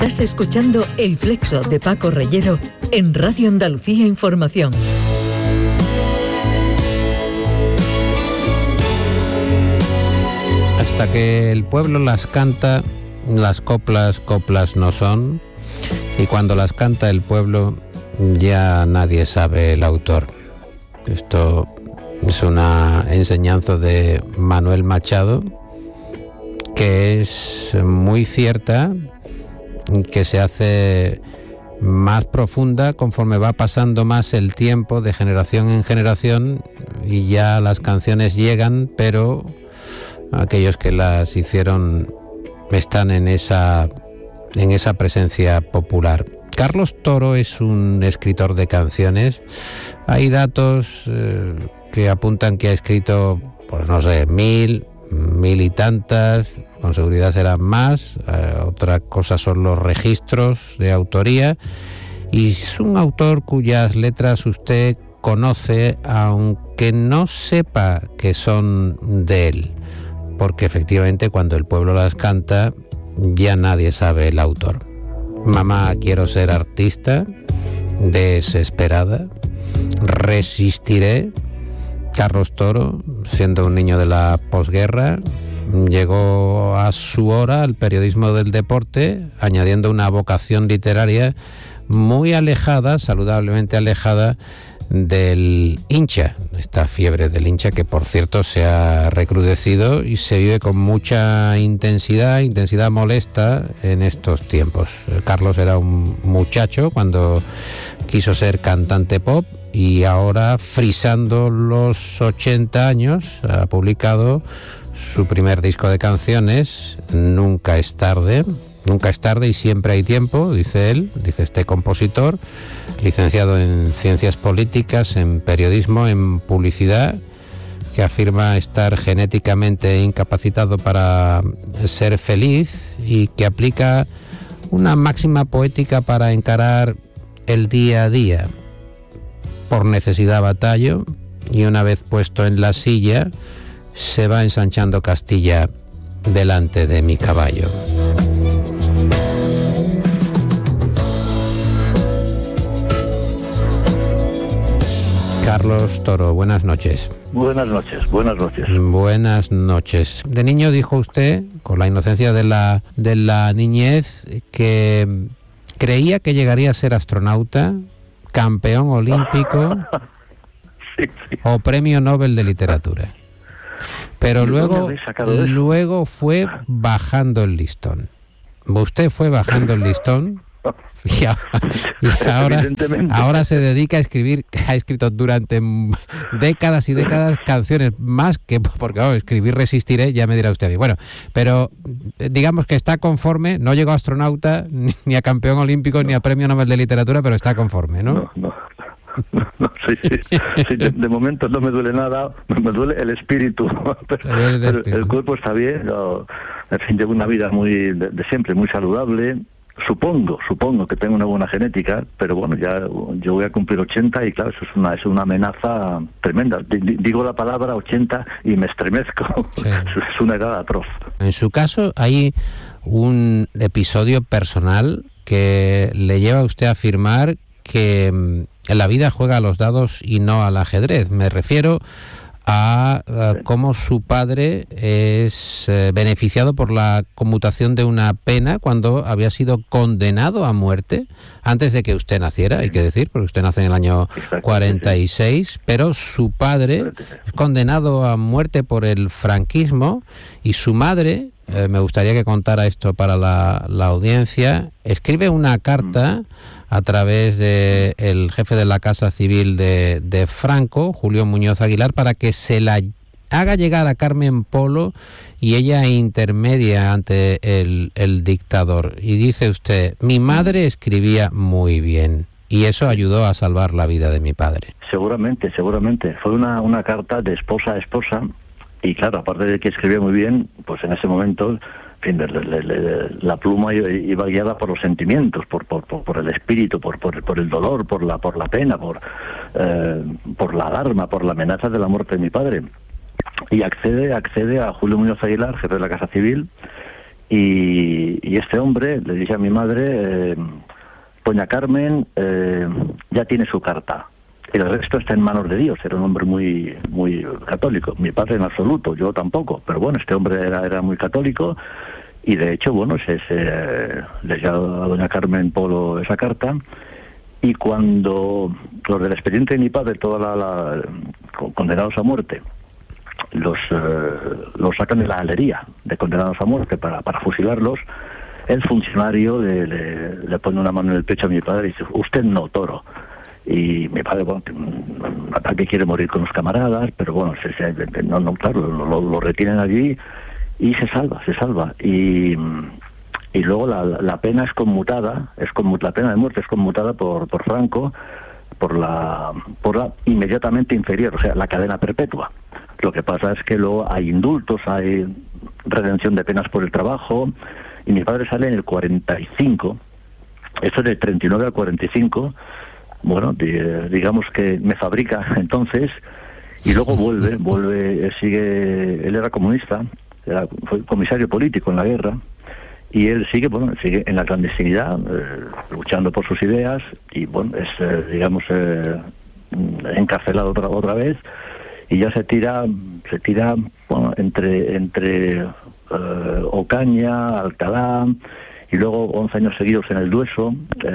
Estás escuchando El Flexo de Paco Reyero en Radio Andalucía Información. Hasta que el pueblo las canta, las coplas no son, y cuando las canta el pueblo ya nadie sabe el autor. Esto es una enseñanza de Manuel Machado que es muy cierta, que se hace más profunda conforme va pasando más el tiempo de generación en generación, y ya las canciones llegan, pero aquellos que las hicieron están en esa presencia popular. Carlos Toro es un escritor de canciones. Hay datos que apuntan que ha escrito, pues no sé, 1000 y tantas, con seguridad serán más. Otra cosa son los registros de autoría, y es un autor cuyas letras usted conoce, aunque no sepa que son de él, porque efectivamente cuando el pueblo las canta ya nadie sabe el autor. Mamá, quiero ser artista, Desesperada, Resistiré. Carlos Toro, siendo un niño de la posguerra, llegó a su hora al periodismo del deporte, añadiendo una vocación literaria muy alejada, saludablemente alejada, del hincha, esta fiebre del hincha que por cierto se ha recrudecido y se vive con mucha intensidad molesta en estos tiempos. Carlos era un muchacho cuando quiso ser cantante pop, y ahora, frisando los 80 años, ha publicado su primer disco de canciones, Nunca es tarde. Nunca es tarde y siempre hay tiempo, dice él, dice este compositor, licenciado en Ciencias Políticas, en Periodismo, en Publicidad, que afirma estar genéticamente incapacitado para ser feliz, y que aplica una máxima poética para encarar el día a día. Por necesidad batallo, y una vez puesto en la silla, se va ensanchando Castilla delante de mi caballo. Carlos Toro, buenas noches. Buenas noches. Buenas noches. De niño dijo usted, con la inocencia de la niñez, que creía que llegaría a ser astronauta, campeón olímpico sí. o premio Nobel de literatura. Pero luego fue bajando el listón. Usted fue bajando el listón y ahora se dedica a escribir. Ha escrito durante décadas y décadas canciones, más que porque escribir Resistiré, ya me dirá usted. Bueno, pero digamos que está conforme. No llegó a astronauta, ni a campeón olímpico, ni a premio Nobel de literatura, pero está conforme, ¿no? No, sí, de momento no me duele nada, me duele el espíritu, pero el cuerpo está bien. En fin, llevo una vida muy de siempre, muy saludable. Supongo que tengo una buena genética, pero bueno, ya yo voy a cumplir 80 y claro, eso es una amenaza tremenda. Digo la palabra 80 y me estremezco. Sí. Es una edad atroz. En su caso, hay un episodio personal que le lleva a usted a afirmar que en la vida juega a los dados y no al ajedrez. Me refiero a cómo su padre es beneficiado por la conmutación de una pena cuando había sido condenado a muerte antes de que usted naciera, hay que decir, porque usted nace en el año 46, pero su padre es condenado a muerte por el franquismo, y su madre, me gustaría que contara esto para la audiencia, escribe una carta a través de el jefe de la Casa Civil de Franco, Julio Muñoz Aguilar, para que se la haga llegar a Carmen Polo y ella intermedia ante el dictador. Y dice usted, mi madre escribía muy bien y eso ayudó a salvar la vida de mi padre. Seguramente. Fue una carta de esposa a esposa, y claro, aparte de que escribía muy bien, pues en ese momento... En fin, la pluma iba guiada por los sentimientos, por el espíritu, por el dolor, por la pena, por la alarma, por la amenaza de la muerte de mi padre. Y accede a Julio Muñoz Aguilar, jefe de la Casa Civil, y este hombre le dice a mi madre, doña Carmen ya tiene su carta, el resto está en manos de Dios. Era un hombre muy muy católico, mi padre en absoluto, yo tampoco, pero bueno, este hombre era muy católico, y de hecho, bueno, le dio a doña Carmen Polo esa carta, y cuando los del expediente de mi padre, condenados a muerte, los sacan de la galería de condenados a muerte para fusilarlos, el funcionario le pone una mano en el pecho a mi padre y dice: usted no, toro. Y mi padre, bueno, un ataque, quiere morir con los camaradas, pero bueno, claro, lo retienen allí y se salva. Y luego la pena es conmutada, la pena de muerte es conmutada por Franco por la inmediatamente inferior, o sea, la cadena perpetua. Lo que pasa es que luego hay indultos, hay redención de penas por el trabajo, y mi padre sale en el 45, esto del 39 al 45, bueno, digamos que me fabrica entonces, y luego vuelve, sigue, él era comunista, fue comisario político en la guerra, y él sigue en la clandestinidad, luchando por sus ideas, y bueno, es, digamos, encarcelado otra vez, y ya se tira bueno, entre Ocaña, Alcalá, y luego 11 años seguidos en el Dueso.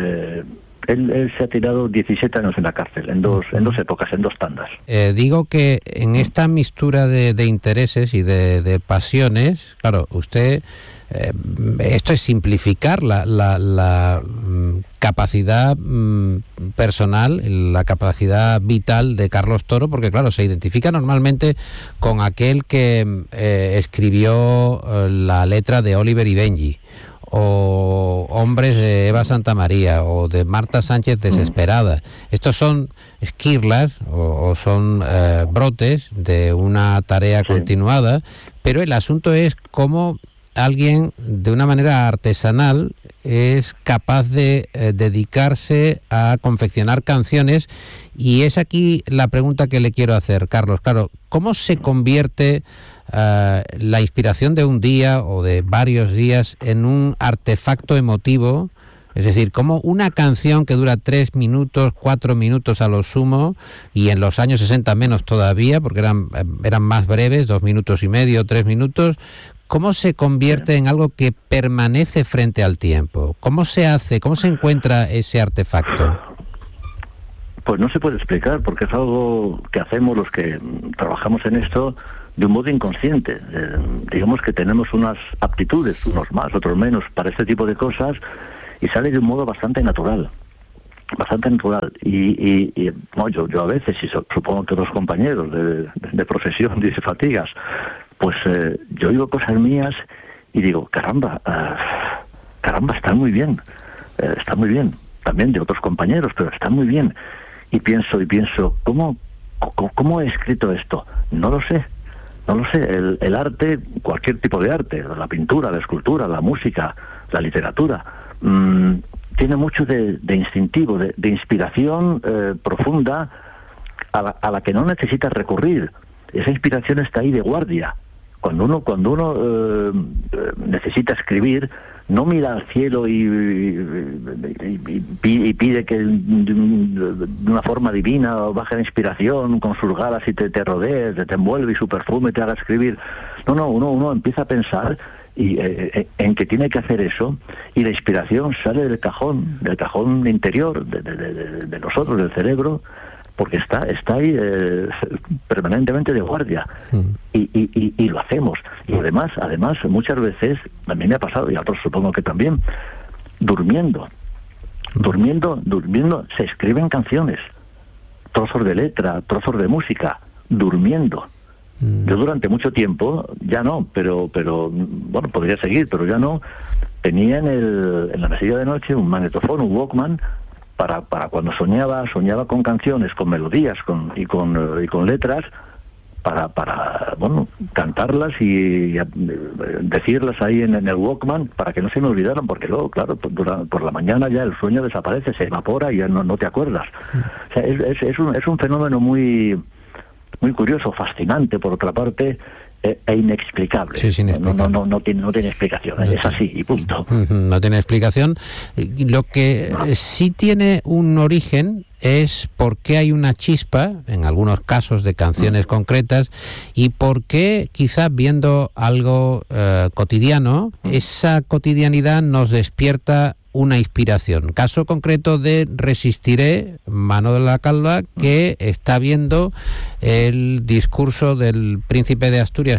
Él se ha tirado 17 años en la cárcel, en dos épocas, en dos tandas. Digo que en esta mistura de intereses y de pasiones, claro, usted, esto es simplificar la capacidad personal, la capacidad vital de Carlos Toro, porque claro, se identifica normalmente con aquel que escribió la letra de Oliver y Benji, o Hombres de Eva Santamaría, o de Marta Sánchez Desesperada. Estos son esquirlas o son brotes de una tarea continuada, pero el asunto es cómo alguien de una manera artesanal es capaz de dedicarse a confeccionar canciones, y es aquí la pregunta que le quiero hacer, Carlos. Claro, ¿cómo se convierte la inspiración de un día o de varios días en un artefacto emotivo? Es decir, como una canción que dura 3 minutos, 4 minutos a lo sumo, y en los años 60 menos todavía, porque eran más breves, 2 minutos y medio, 3 minutos, ¿cómo se convierte en algo que permanece frente al tiempo? ¿Cómo se hace, cómo se encuentra ese artefacto? Pues no se puede explicar, porque es algo que hacemos los que trabajamos en esto de un modo inconsciente. Digamos que tenemos unas aptitudes, unos más, otros menos, para este tipo de cosas, y sale de un modo bastante natural. Y no, yo a veces, y supongo que otros compañeros de profesión, dice Fatigas, pues yo oigo cosas mías y digo, caramba, está muy bien, también de otros compañeros, pero está muy bien. Y pienso, ¿cómo he escrito esto? No lo sé. El arte, cualquier tipo de arte, la pintura, la escultura, la música, la literatura, tiene mucho de instintivo, de inspiración profunda a la que no necesitas recurrir. Esa inspiración está ahí de guardia. Cuando uno necesita escribir, no mira al cielo y pide que de una forma divina baje la inspiración con sus galas y te rodee, te envuelve y su perfume te haga escribir. No, uno empieza a pensar en que tiene que hacer eso, y la inspiración sale del cajón interior de nosotros, del cerebro, porque está ahí permanentemente de guardia, y lo hacemos. Y además muchas veces, a mí me ha pasado, y a otros supongo que también, durmiendo se escriben canciones, trozos de letra, trozos de música, durmiendo. Yo durante mucho tiempo, ya no, pero bueno, podría seguir, pero ya no, tenía en la mesilla de noche un magnetofón, un Walkman, para cuando soñaba con canciones, con melodías y con letras, para bueno, cantarlas y decirlas ahí en el Walkman, para que no se me olvidaran, porque luego, claro, por la mañana ya el sueño desaparece, se evapora y ya no te acuerdas. O sea, es un fenómeno muy curioso, fascinante, por otra parte, inexplicable. Sí, inexplicable. No tiene explicación. Es así y punto. No tiene explicación. Lo que sí tiene un origen es por qué hay una chispa, en algunos casos de canciones concretas, y por qué, quizás viendo algo cotidiano, esa cotidianidad nos despierta una inspiración. Caso concreto de Resistiré, Mano de la Calva, que está viendo el discurso del Príncipe de Asturias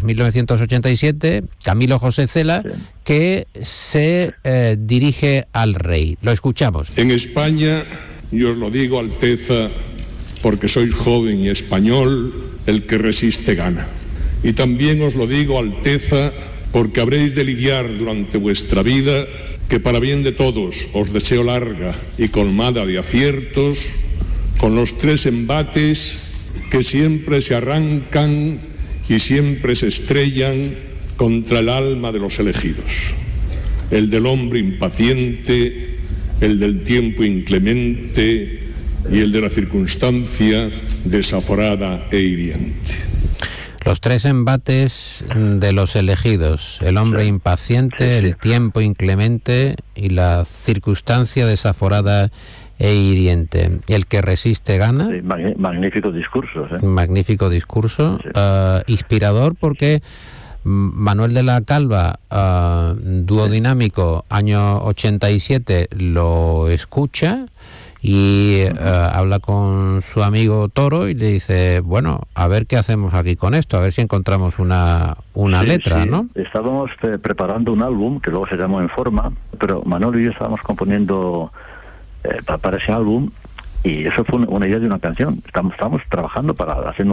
1987, Camilo José Cela, que se dirige al rey. Lo escuchamos. En España, y os lo digo, Alteza, porque sois joven y español, el que resiste gana. Y también os lo digo, Alteza, porque habréis de lidiar durante vuestra vida, que para bien de todos os deseo larga y colmada de aciertos, con los 3 embates que siempre se arrancan y siempre se estrellan contra el alma de los elegidos. El del hombre impaciente, el del tiempo inclemente y el de la circunstancia desaforada e hiriente. Los 3 embates de los elegidos: el hombre impaciente, el tiempo inclemente y la circunstancia desaforada e hiriente. El que resiste gana. Sí, magnífico discurso. Magnífico discurso. Sí. Inspirador, porque Manuel de la Calva, dúo dinámico, año 87, lo escucha y habla con su amigo Toro y le dice, bueno, a ver qué hacemos aquí con esto, a ver si encontramos una letra, sí. ¿no? Estábamos preparando un álbum que luego se llamó En Forma, pero Manolo y yo estábamos componiendo para ese álbum, y eso fue una idea de una canción. Estábamos trabajando para haciendo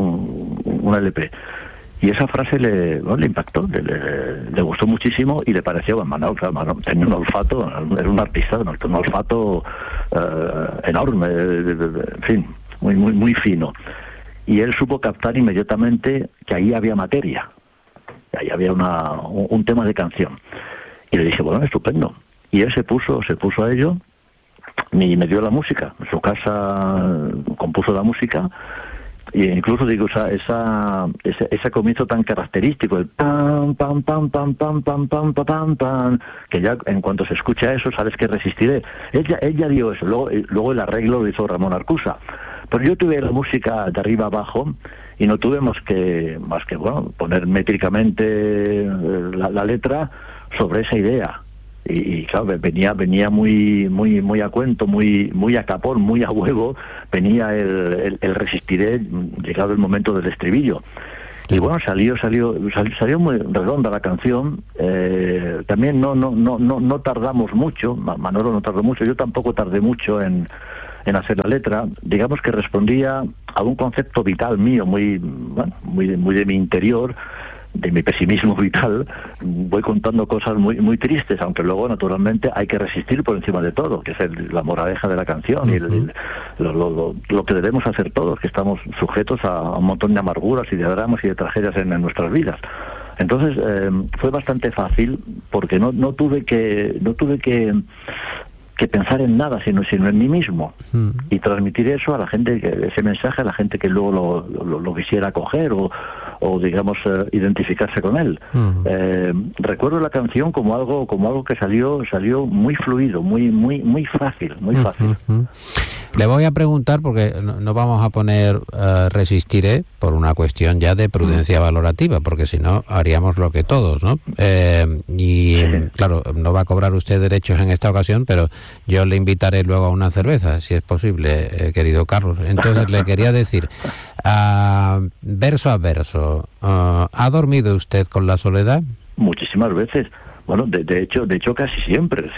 un LP. Y esa frase le impactó, le gustó muchísimo y le pareció, Manolo tenía un olfato, era un artista, un olfato enorme, en fin, muy fino. Y él supo captar inmediatamente que ahí había materia, que ahí había un tema de canción. Y le dije, bueno, estupendo. Y él se puso a ello y me dio la música. En su casa compuso la música. Y incluso digo, ese comienzo tan característico, el pam pam pam pam pam pam pam pam pam, que ya en cuanto se escucha eso sabes que Resistiré. Ella dio eso, luego el arreglo lo hizo Ramón Arcusa. Pero yo tuve la música de arriba abajo y no tuve más que poner métricamente la letra sobre esa idea. Y claro, venía muy a cuento, muy a capón, muy a huevo, venía el Resistiré llegado el momento del estribillo. Y bueno, salió muy redonda la canción. También no tardamos mucho, Manolo no tardó mucho, yo tampoco tardé mucho en hacer la letra. Digamos que respondía a un concepto vital mío, muy de mi interior, de mi pesimismo vital. Voy contando cosas muy tristes, aunque luego naturalmente hay que resistir por encima de todo, que es la moraleja de la canción. Y lo que debemos hacer todos, que estamos sujetos a un montón de amarguras y de dramas y de tragedias en nuestras vidas. Entonces fue bastante fácil, porque no tuve que pensar en nada, sino en mí mismo, y transmitir eso a la gente, ese mensaje a la gente que luego lo quisiera coger o digamos identificarse con él. Recuerdo la canción como algo que salió muy fluido, muy fácil. Le voy a preguntar, porque no vamos a poner Resistiré por una cuestión ya de prudencia valorativa, porque si no haríamos lo que todos, ¿no? Claro, no va a cobrar usted derechos en esta ocasión, pero yo le invitaré luego a una cerveza, si es posible, querido Carlos. Entonces le quería decir, verso a verso, ¿ha dormido usted con la soledad? Muchísimas veces. Bueno, de hecho casi siempre.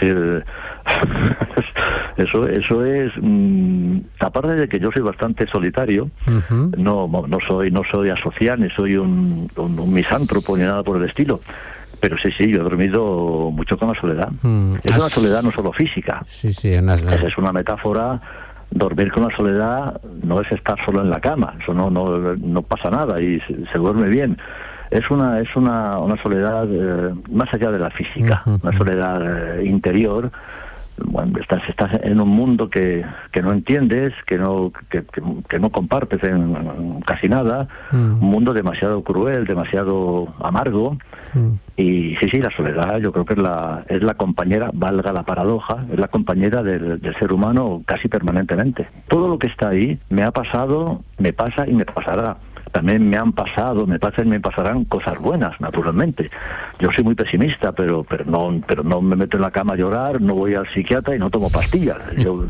Eso es, aparte de que yo soy bastante solitario, no soy asocial, ni soy un misántropo ni nada por el estilo. Pero sí, yo he dormido mucho con la soledad. Es una soledad no solo física. Sí, es una metáfora. Dormir con la soledad no es estar solo en la cama, eso no pasa nada y se duerme bien. Es una soledad más allá de la física, una soledad interior, bueno, estás en un mundo que no entiendes, que no compartes en casi nada, un mundo demasiado cruel, demasiado amargo. Y sí, la soledad yo creo que es la compañera, valga la paradoja, es la compañera del ser humano casi permanentemente. Todo lo que está ahí me ha pasado, me pasa y me pasará. También me han pasado, me pasan y me pasarán cosas buenas, naturalmente. Yo soy muy pesimista, pero no me meto en la cama a llorar, no voy al psiquiatra y no tomo pastillas. Yo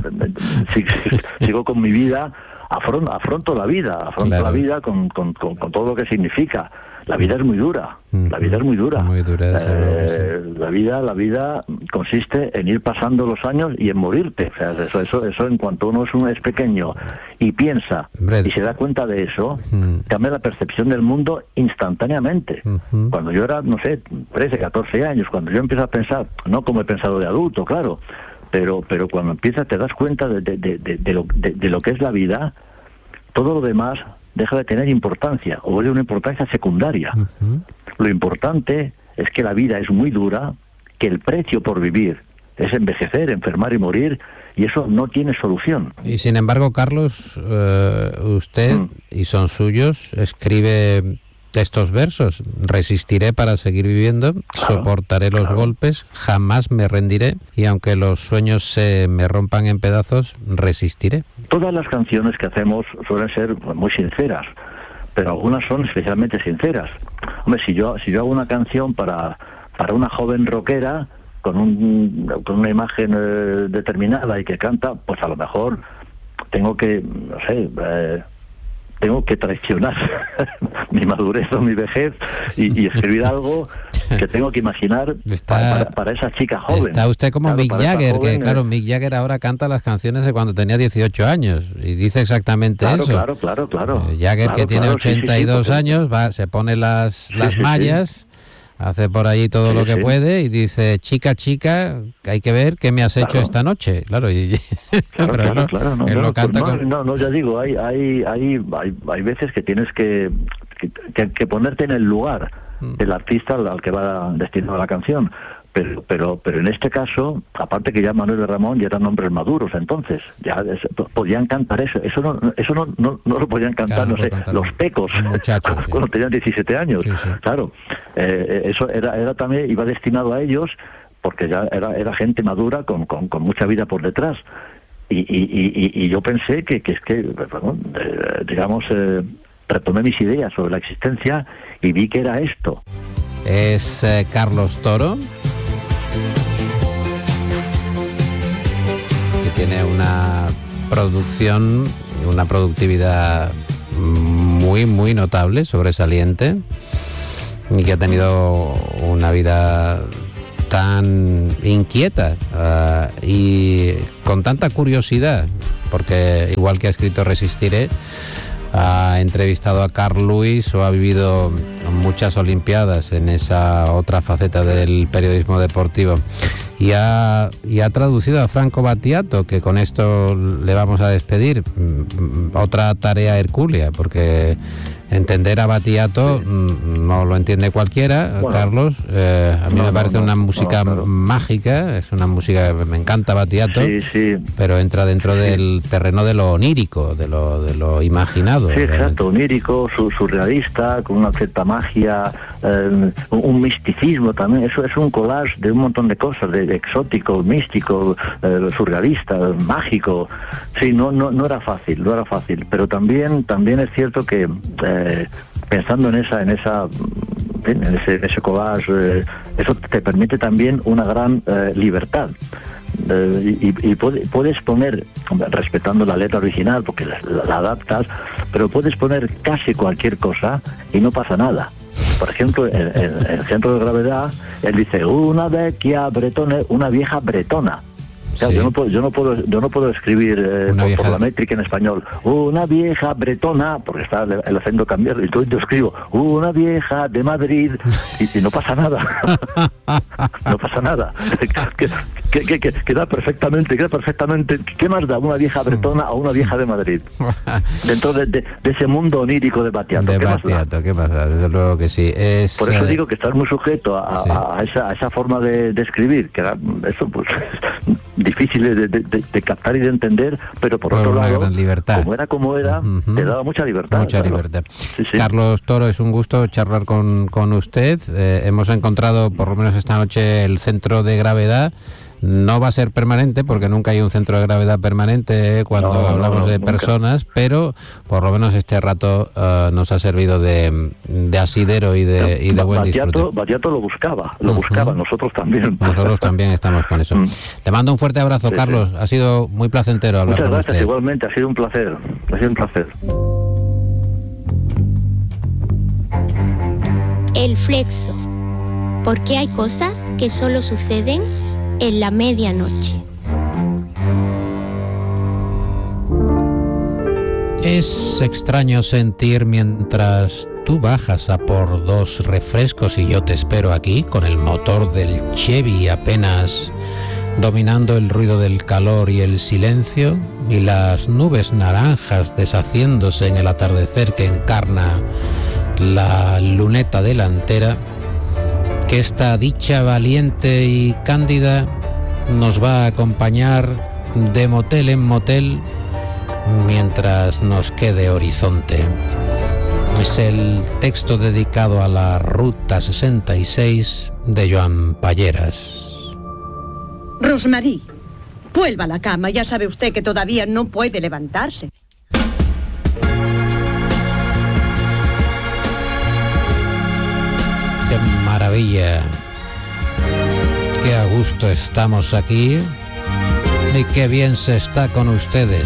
sigo con mi vida, afronto la vida, claro, la vida con todo lo que significa. La vida es muy dura, la vida es muy dura. Muy dura, sí. La vida consiste en ir pasando los años y en morirte. O sea, eso en cuanto uno es pequeño y piensa y se da cuenta de eso, cambia la percepción del mundo instantáneamente. Cuando yo era, no sé, 13, 14 años, cuando yo empiezo a pensar, no como he pensado de adulto, claro, pero cuando empiezas te das cuenta de lo que es la vida, todo lo demás deja de tener importancia, o de una importancia secundaria. Lo importante es que la vida es muy dura, que el precio por vivir es envejecer, enfermar y morir, y eso no tiene solución. Y sin embargo, Carlos, usted, y son suyos, escribe estos versos: resistiré para seguir viviendo, soportaré los golpes, jamás me rendiré, y aunque los sueños se me rompan en pedazos, resistiré. Todas las canciones que hacemos suelen ser muy sinceras, pero algunas son especialmente sinceras. Hombre, si yo hago una canción para una joven rockera con una imagen determinada y que canta, pues a lo mejor tengo que, no sé, tengo que traicionar mi madurez o mi vejez y escribir algo que tengo que imaginar para esa chica joven. Está usted como Mick Jagger, que claro, Mick Jagger ahora canta las canciones de cuando tenía 18 años y dice exactamente eso. Claro. Jagger, que tiene 82 años, se pone las mallas, hace por allí todo lo que puede y dice: chica, hay que ver qué me has hecho esta noche. Claro, claro. Él lo canta no, ya digo, hay veces que tienes que ponerte en el lugar del artista al que va destinado la canción. Pero en este caso, aparte que ya Manuel de Ramón ya eran hombres maduros, entonces ya podían cantar eso no lo podían cantar, claro, no sé, los Pecos, cuando tenían 17 años. Sí. Claro, eso era también, iba destinado a ellos, porque ya era gente madura con mucha vida por detrás. Y yo pensé que retomé mis ideas sobre la existencia y vi que era esto. Es Carlos Toro, que tiene una producción, una productividad muy, muy notable, sobresaliente, y que ha tenido una vida tan inquieta y con tanta curiosidad, porque igual que ha escrito Resistiré, ha entrevistado a Carl Lewis o ha vivido muchas olimpiadas en esa otra faceta del periodismo deportivo, y ha traducido a Franco Battiato, que con esto le vamos a despedir. Otra tarea hercúlea, porque entender a Battiato no lo entiende cualquiera, bueno, Carlos. A mí me parece una música mágica, es una música, me encanta Battiato, pero entra dentro del terreno de lo onírico, de lo imaginado. Sí, exacto, onírico, surrealista, con una cierta magia, un misticismo también. Eso es un collage de un montón de cosas, de exótico, místico, surrealista, mágico. Sí, no era fácil, pero también es cierto que pensando en ese collage, eso te permite también una gran libertad. Y puedes poner, respetando la letra original, porque la adaptas, pero puedes poner casi cualquier cosa y no pasa nada. Por ejemplo, en el Centro de Gravedad, él dice una vieja bretona. Claro, sí. yo no puedo escribir por la métrica en español una vieja bretona, porque está el acento cambiado, y yo escribo una vieja de Madrid y no pasa nada. No pasa nada. que da perfectamente. ¿Qué más da una vieja bretona a una vieja de Madrid? Dentro de ese mundo onírico de Battiato. ¿Qué más da? Desde luego que sí. Por eso digo que estás muy sujeto a esa forma de escribir, que era eso, pues, difícil de captar y de entender, pero por otro lado, gran libertad. Como era, te daba mucha libertad. Libertad. Sí. Carlos Toro, es un gusto charlar con usted. Hemos encontrado, por lo menos esta noche, el centro de gravedad. No va a ser permanente, porque nunca hay un centro de gravedad permanente cuando hablamos de personas, pero por lo menos este rato nos ha servido de asidero y de buen disfrute. Battiato lo buscaba, nosotros también. Nosotros también estamos con eso. Le mando un fuerte abrazo, Carlos. Ha sido muy placentero hablar con usted. Muchas gracias, igualmente, ha sido un placer. El flexo. Porque hay cosas que solo suceden en la medianoche. Es extraño sentir mientras tú bajas a por 2 refrescos y yo te espero aquí con el motor del Chevy apenas dominando el ruido del calor y el silencio y las nubes naranjas deshaciéndose en el atardecer que encarna la luneta delantera, que esta dicha valiente y cándida nos va a acompañar de motel en motel mientras nos quede horizonte. Es el texto dedicado a la Ruta 66 de Joan Palleras. Rosmarie, vuelva a la cama, ya sabe usted que todavía no puede levantarse. ¡Qué maravilla! ¡Qué a gusto estamos aquí! ¡Y qué bien se está con ustedes!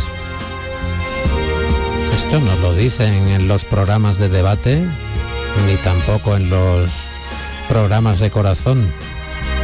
Esto no lo dicen en los programas de debate, ni tampoco en los programas de corazón.